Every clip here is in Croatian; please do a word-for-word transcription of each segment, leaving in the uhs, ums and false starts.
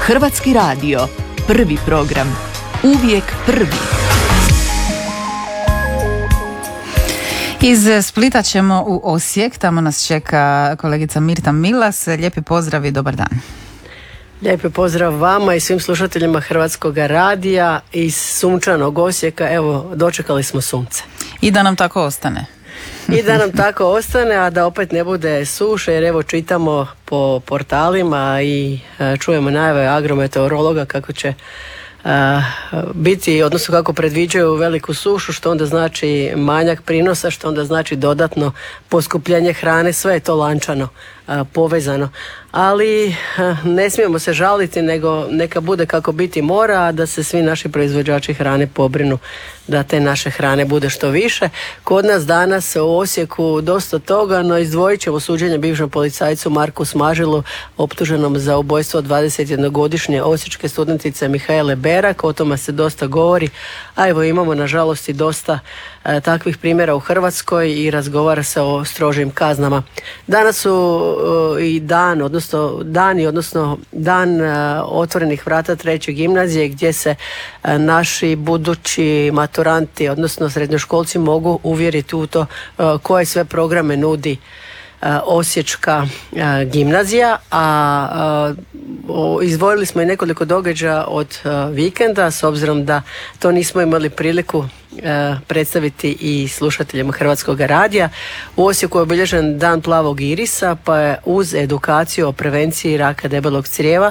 Hrvatski radio, prvi program, uvijek prvi. Iz Splita ćemo u Osijek, tamo nas čeka kolegica Mirta Milas. Lijepi pozdrav i dobar dan. Lijepi pozdrav vama i svim slušateljima Hrvatskog radija iz sunčanog Osijeka. Evo, dočekali smo sunce. I da nam tako ostane. I da nam tako ostane, a da opet ne bude suše, jer evo čitamo po portalima i čujemo najave agrometeorologa kako će Uh, biti, odnosno kako predviđaju veliku sušu, što onda znači manjak prinosa, što onda znači dodatno poskupljenje hrane, sve je to lančano uh, povezano. Ali uh, ne smijemo se žaliti, nego neka bude kako biti mora, a da se svi naši proizvođači hrane pobrinu da te naše hrane bude što više. Kod nas danas u Osijeku dosta toga, no izdvojit ćemo suđenje bivšem policajcu Marku Smažilu, optuženom za ubojstvo dvadesetjednogodišnje osječke studentice Mihaele Berak. O tome se dosta govori, a evo imamo nažalost i dosta e, takvih primjera u Hrvatskoj i razgovara se o strožim kaznama. Danas su e, i dan, odnosno dani, odnosno dan e, otvorenih vrata treće gimnazije, gdje se e, naši budući maturanti, odnosno srednjoškolci, mogu uvjeriti u to e, koje sve programe nudi Osječka gimnazija, a izdvojili smo i nekoliko događaja od vikenda, s obzirom da to nismo imali priliku predstaviti i slušateljima Hrvatskog radija. U Osijeku je obilježen dan plavog irisa, pa je uz edukaciju o prevenciji raka debelog crijeva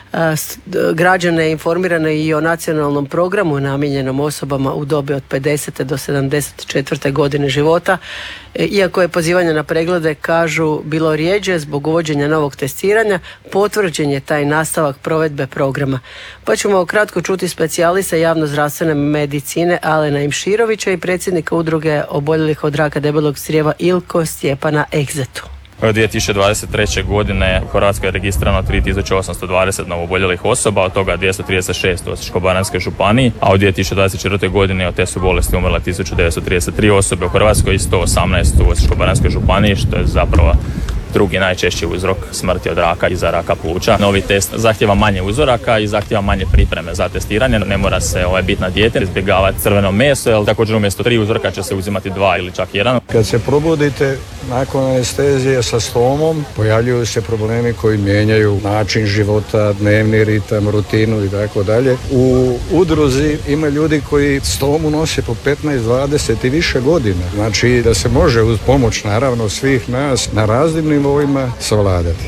građane informirane i o nacionalnom programu namijenjenom osobama u dobi od pedesete do sedamdeset četvrte godine života. Iako je pozivanje na preglede, kažu, bilo rijeđe zbog uvođenja novog testiranja, potvrđen je taj nastavak provedbe programa. Pa ćemo kratko čuti specijalista javnozdravstvene medicine Alena Imširovića i predsjednika udruge oboljelih od raka debelog crijeva Ilko Stjepana Egzetu. Od dvije tisuće dvadeset treće. godine u Hrvatskoj je registrirano tri tisuće osamsto dvadeset novooboljelih osoba, od toga dvjesto trideset šest u Osječko-baranjskoj županiji, a u dvije tisuće dvadeset četvrte. godine od te su bolesti umrle tisuću devetsto trideset tri osobe u Hrvatskoj i sto osamnaest u Osječko-baranjskoj županiji, što je zapravo drugi najčešći uzrok smrti od raka iza raka pluća. Novi test zahtjeva manje uzoraka i zahtjeva manje pripreme za testiranje. Ne mora se ovaj, biti na dijete, izbjegavati crveno meso, jer također umjesto tri uzorka će se uzimati dva ili čak jedan. Kad se probudite nakon anestezije sa stomom, pojavljuju se problemi koji mijenjaju način života, dnevni ritam, rutinu i tako dalje. U udruzi ima ljudi koji stomu nose po petnaest, dvadeset i više godina. Znači da se može uz pomoć naravno svih nas na raznim nivoima savladati.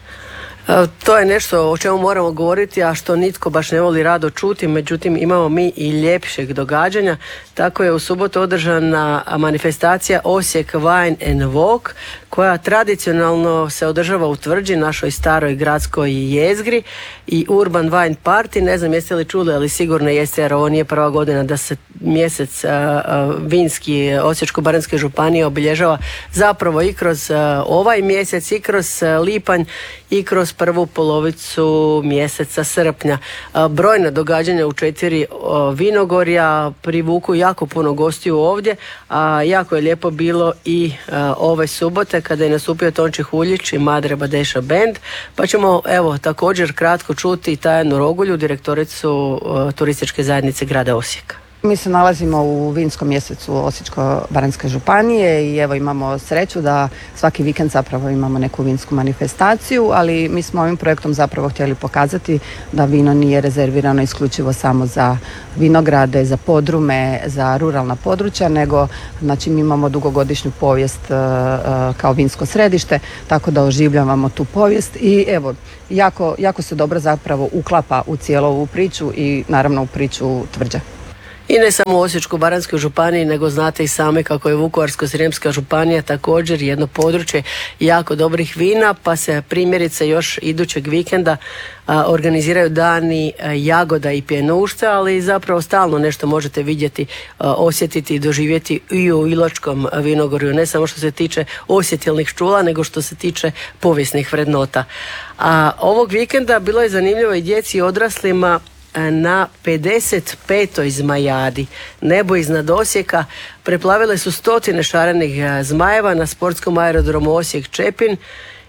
To je nešto o čemu moramo govoriti, a što nitko baš ne voli rado čuti, međutim imamo mi i ljepšeg događanja. Tako je u subotu održana manifestacija Osijek Wine and Walk, koja tradicionalno se održava u Tvrđi, našoj staroj gradskoj jezgri, i Urban Wine Party. Ne znam jeste li čuli, ali sigurno jeste, jer ovo nije prva godina da se mjesec uh, uh, vinski Osječko-baranjske županije obilježava zapravo i kroz uh, ovaj mjesec, i kroz uh, lipanj, i kroz prvu polovicu mjeseca srpnja. Uh, brojna događanja u četiri uh, vinogorja privuku jako puno gostiju ovdje, a jako je lijepo bilo i uh, ove subote kada je nastupio Tonči Huljić i Madre Badeša Band. Pa ćemo evo također kratko čuti Tajanu Rogulju, direktoricu uh, turističke zajednice grada Osijeka. Mi se nalazimo u vinskom mjesecu Osječko-baranjske županije i evo imamo sreću da svaki vikend zapravo imamo neku vinsku manifestaciju, ali mi smo ovim projektom zapravo htjeli pokazati da vino nije rezervirano isključivo samo za vinograde, za podrume, za ruralna područja, nego znači mi imamo dugogodišnju povijest uh, uh, kao vinsko središte, tako da oživljavamo tu povijest i evo jako, jako se dobro zapravo uklapa u cijelu ovu priču i naravno u priču Tvrđe. I ne samo u Osječko-baranjskoj županiji, nego znate i sami kako je Vukovarsko-srijemska županija također jedno područje jako dobrih vina, pa se primjerice još idućeg vikenda a, organiziraju dani a, jagoda i pjenušca, ali zapravo stalno nešto možete vidjeti, a, osjetiti i doživjeti i u Iločkom vinogorju, ne samo što se tiče osjetilnih čula, nego što se tiče povijesnih vrednota. A ovog vikenda bilo je zanimljivo i djeci i odraslima na pedeset petoj zmajadi. Nebo iznad Osijeka preplavile su stotine šarenih zmajeva na sportskom aerodromu Osijek Čepin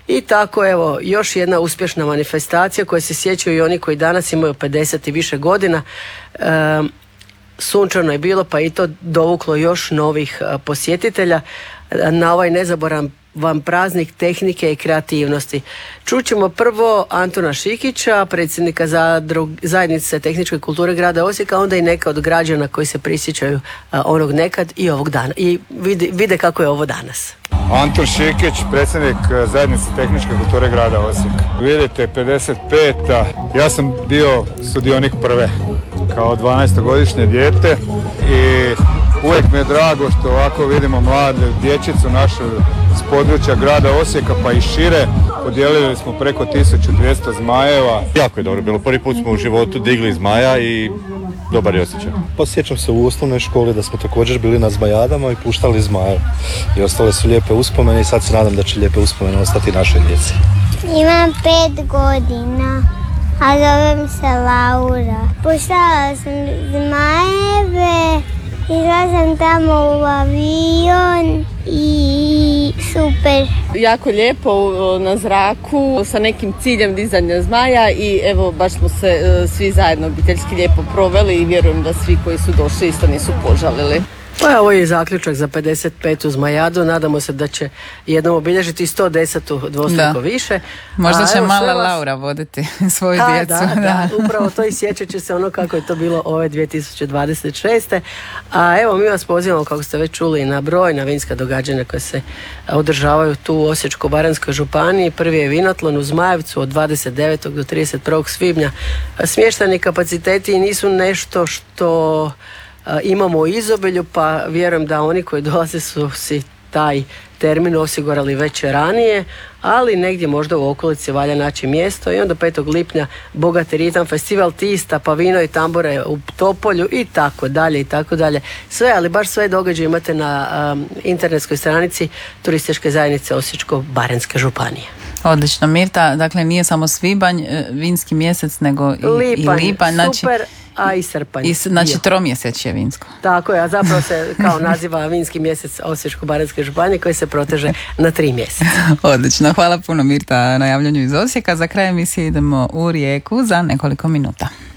I tako evo još jedna uspješna manifestacija koja se sjećaju i oni koji danas imaju pedeset i više godina. E, sunčano je bilo pa i to dovuklo još novih posjetitelja na ovaj nezaboravan vam praznik tehnike i kreativnosti. Čućemo prvo Antuna Šikića, predsjednika zadrug, zajednice tehničke kulture grada Osijeka, onda i neka od građana koji se prisjećaju onog nekad i ovog dana i vide, vide kako je ovo danas. Antun Šikić, predsjednik zajednice tehničke kulture grada Osijeka. Vidite, pedeset peta ja sam bio sudionik prve kao dvanaestogodišnje dijete i uvijek mi je drago što ovako vidimo mlade dječicu našu s područja grada Osijeka pa i šire. Podijelili smo preko tisuću dvjesto zmajeva. Jako je dobro bilo. Prvi put smo u životu digli zmaja i dobar je osjećaj. Posjećam se u osnovnoj školi da smo također bili na zmajadama i puštali zmaje. I ostale su lijepe uspomene i sad se nadam da će lijepe uspomene ostati našoj djeci. Imam pet godina, a zovem se Laura. Puštala sam zmajeve, išla sam tamo u avion i super. Jako lijepo na zraku sa nekim ciljem dizanja zmaja i evo baš smo se svi zajedno obiteljski lijepo proveli i vjerujem da svi koji su došli isto nisu požalili. Pa ovo je zaključak za pedeset petu zmajadu, nadamo se da će jednom obilježiti sto desetu dvostruko više. Možda će evo, mala vas... Laura voditi svoju da, djecu. Da, da, da, upravo to i sjećat će se ono kako je to bilo ove dvije tisuće dvadeset šeste. A evo mi vas pozivamo, kako ste već čuli, na brojna vinska događanja koje se održavaju tu u Osječko-baranjskoj županiji. Prvi je vinotlon u Zmajevcu od dvadeset devetog do trideset prvog svibnja. Smještajni kapaciteti nisu nešto što imamo u izobilju, pa vjerujem da oni koji dolaze su si taj termin osigurali već ranije, ali negdje možda u okolici valja naći mjesto. I onda petog lipnja Bogati ritam, festival Tista, pa vino i tambure u Topolju i tako dalje i tako dalje. Sve, ali baš sve događaje imate na um, internetskoj stranici Turističke zajednice Osječko-baranjske županije. Odlično, Mirta, dakle nije samo svibanj, vinski mjesec, nego i lipanj, i lipanj, znači, super, a i srpanj. I, znači tromjesečje vinsko. Tako je, a zapravo se kao naziva vinski mjesec Osječko-baranjske županije koji se proteže na tri mjeseca. Odlično, hvala puno Mirta na javljanju iz Osijeka. Za kraj emisije idemo u Rijeku za nekoliko minuta.